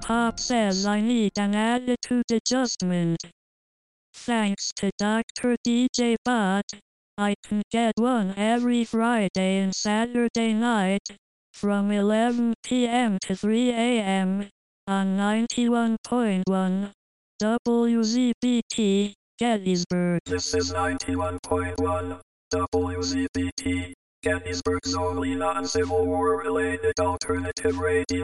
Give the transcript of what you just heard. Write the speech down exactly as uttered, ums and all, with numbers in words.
Pop says I need an attitude adjustment. Thanks to Doctor D J Bot, I can get one every Friday and Saturday night, from eleven p m to three a m on ninety-one point one W Z B T, Gettysburg. This is ninety-one point one W Z B T, Gettysburg's only non-Civil War related alternative radio.